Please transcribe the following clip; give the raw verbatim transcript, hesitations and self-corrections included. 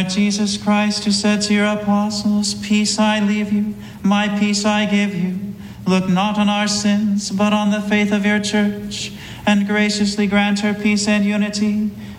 Jesus Christ, who said to your apostles, "Peace I leave you, my peace I give you," look not on our sins, but on the faith of your church, and graciously grant her peace and unity,